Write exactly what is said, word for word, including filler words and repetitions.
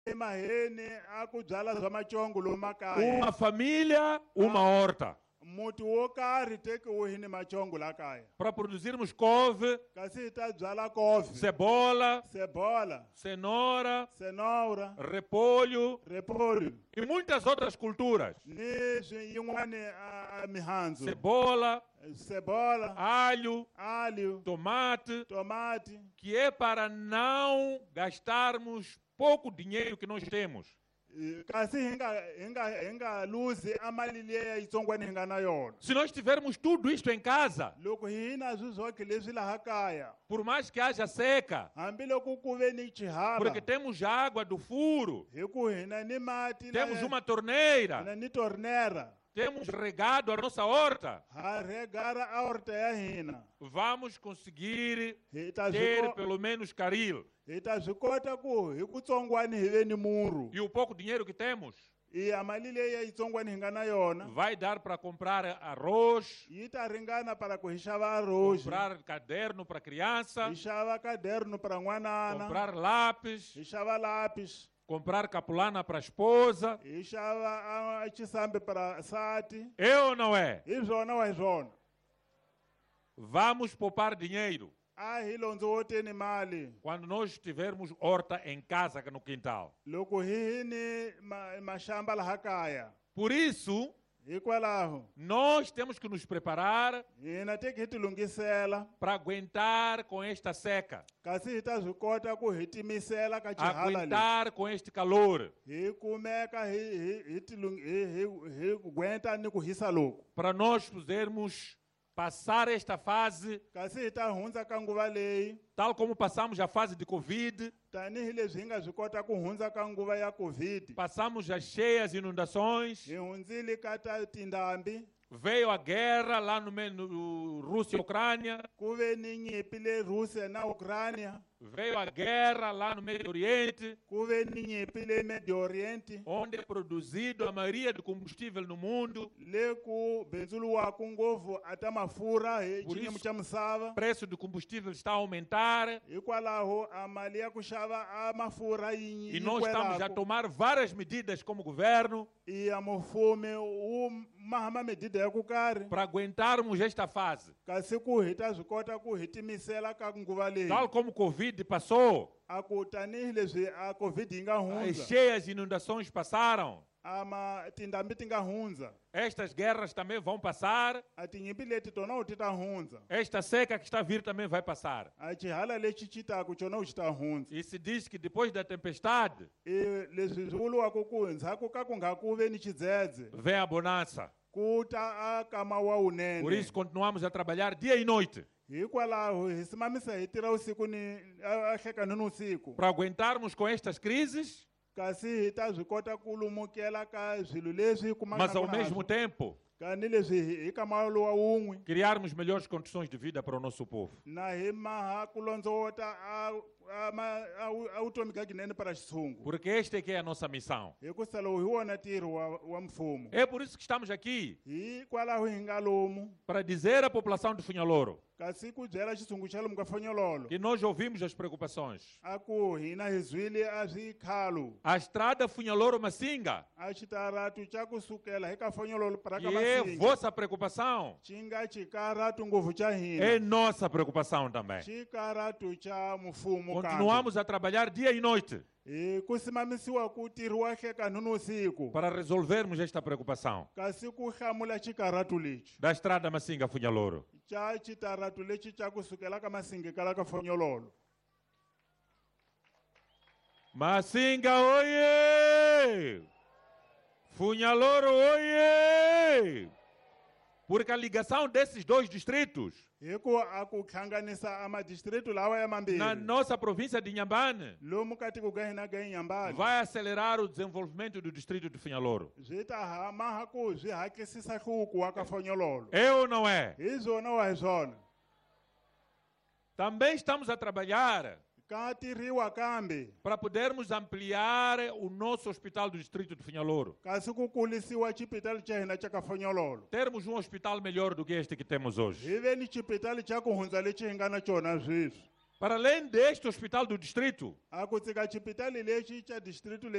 emaheni a ku byala swa macongo lomu makaya Uma família, uma horta. muti wo karhi tekiwini macongo la kaya Para produzirmos couve, kasi hi ta byala kofi cebola, sebola cenoura, cenoura repolho repolho e muitas outras culturas. ni swiyin'wani a a mihandzu Cebola, cebola alho, alho tomate, tomate que é para não gastarmos pouco dinheiro que nós temos. eh, kasi hi nga hi nga hi nga luzi a mali liya yitsongwani hi nga na yona Se nós tivermos tudo isto em casa, loko hi na swi zoke leswi laha kaya por mais que haja seca, hambiloko ku ve ni chihala porque temos água do furo, hi ku hina ni mati na temos uma torneira, hina ni tornera temos regado a nossa horta, ha regara a horta ya hina vamos conseguir hi ta swi ter ko- pelo menos caril. hi ta swi kota ku hi ku tsongwani hi ve ni muru E o pouco dinheiro que temos i a mali leyi yitsongwani hi nga na yona vai dar para comprar arroz, yi ta ringana para ku hi xava arroz comprar caderno para criança, hi xava caderno para n'wanana comprar lápis, hi xava lápis comprar capulana para a esposa. hi xava a xisambi para sati É ou não é? hi swona wa hi swona Vamos poupar dinheiro a hi londzowoteni mali quando nós tivermos horta em casa, no quintal. loko hi hi ni ma- maxamba laha kaya Por isso, hikwalaho nós temos que nos preparar hina teki hi ti lungisela para aguentar com esta seca, kasi hi ta swi kota ku hi timisela ka chihala lexi aguentar com este calor, hi kumeka hi hi hi ti lung- hi hi hi aguenta ni ku hisa loku para nós podermos passar esta fase, kasi hi ta hundza ka nguva leyi tal como passamos a fase de Covid, tanihileswi hi nga swi kota ku hundza ka nguva ya covid passamos as cheias inundações, hi hundzile ka ta tindhambi veio a guerra lá no, meio- no Rússia e Ucrânia, ku ve ni nyimpi le Rússia na Ucrânia veio a guerra lá no Médio Oriente, ku ve ni nyimpi le Medio Oriente onde é produzido a maioria do combustível no mundo. le ku bindzuluwaku ngopfu a ta mafurha hi Por xiyimo isso- xa misava O preço do combustível está a aumentar hikwalaho a mali ya ku xava a mafurha yi e yi nós estamos a kwelaku tomar várias medidas como governo i ya mufumi wu mahama medida ya ku karhi para aguentarmos esta fase. kasi ku hi ta swi kota ku hi timisela ka nguva leyi Tal como o Covid passou, a ku tanihileswi a covid yi nga as hundza cheias e inundações passaram, a ma tindhambi ti nga hundza estas guerras também vão passar, a tinyimpi leti tona u ti ta hundza esta seca que está a vir também vai passar. a chihala lexi xi taku xona u xi ta hundza E se diz que depois da tempestade i leswi swi vuriwaku ku ndzhaku ka ku nga ku ve ni xidzedze vem a bonança. ku ta a kama wa Por wunene isso continuamos a trabalhar dia e noite hikwalaho hi simamisa hi tirha usiku ni a a hlekani ni usiku para aguentarmos com estas crises, kasi hi ta swi kota ku lumukela ka swilo leswi hi mas ao kumaka mesmo tempo kani leswi hi hi kama lowa wun'we criarmos melhores condições de vida para o nosso povo. na hi maha ku londzowota a a ma- a wu- a vutomi byakinene para xitshungu Porque esta é que é a nossa missão. hikusa lowu hi wona ntirho wa wa mfumo É por isso que estamos aqui, hikwalaho hi nga lomu para dizer à população de Funhaloro kasi ku byela xitshungu xa lomu ka fanyololo que nós ouvimos as preocupações. a ku hina hi zwile a swikhalu A estrada Funhaloro-Massinga, a xitaratu xa kusukela hi ka fanyololo para que ka é masinga vossa preocupação, xi nga xikaratu ngopfu xa é hina nossa preocupação também. xikaratu xa mfumo Continuamos a trabalhar dia e noite hi ku simamisiwa ku tirhiwa hlekani ni usiku para resolvermos esta preocupação kasi ku hlamula xikaratu lexi da estrada Massinga-Funhaloro. xa xitaratu lexi xa kusukela ka masinga kala ka fanyololo Massinga, oiê! Funhaloro, oiê! Porque a ligação desses dois distritos hi ku a ku hlanganisa a madistritu lawa ya na mambirhi nossa província de Inhambane lomu ka tiko ka hina ka inyambani vai acelerar o desenvolvimento do distrito de Funhaloro. byi ta ha- maha ku byi hatlisisa hluku wa ka fanyololo É ou não é? hi zwona wa hi swona Também estamos a trabalhar ka tirhiwa kambe para podermos ampliar o nosso hospital do distrito de Funhaloro. kasi ku kulisiwa xipitali xa hina xa ka fanyololo Termos um hospital melhor do que este que temos hoje. hi ve ni xipitali xa ku hundza lexi hi nga na xona sweswi Para além deste hospital do distrito, a ku tsika xipitali lexi xa district